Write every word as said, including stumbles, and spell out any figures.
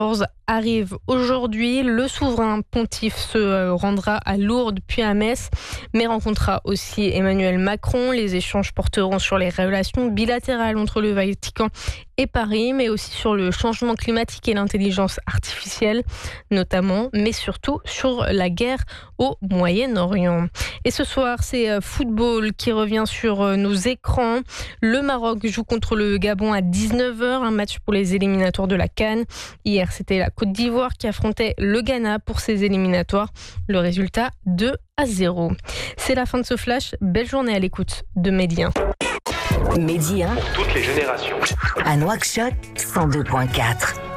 arrive aujourd'hui. Le souverain pontife se rendra à Lourdes puis à Metz, mais rencontrera aussi Emmanuel Macron. Les échanges porteront sur les relations bilatérales entre le Vatican et Paris, mais aussi sur le changement climatique et l'intelligence artificielle notamment, mais surtout sur la guerre au Moyen-Orient. Et ce soir, c'est football qui revient sur nos écrans. Le Maroc joue contre le Gabon à dix-neuf heures, un match pour les éliminatoires de la CAN. Hier, c'était la Côte d'Ivoire qui affrontait le Ghana pour ces éliminatoires. Le résultat, deux à zéro. C'est la fin de ce flash. Belle journée à l'écoute de Média. Média pour toutes les générations. À Nouakchott, cent deux virgule quatre.